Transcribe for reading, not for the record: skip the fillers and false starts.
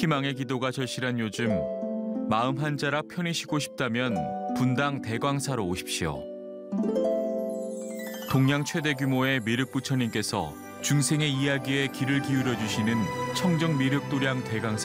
희망의 기도가 절실한 요즘 마음 한자라 편히 쉬고 싶다면 분당 대광사로 오십시오. 동양 최대 규모의 미륵 부처님께서 중생의 이야기에 귀를 기울여 주시는 청정 미륵도량 대강사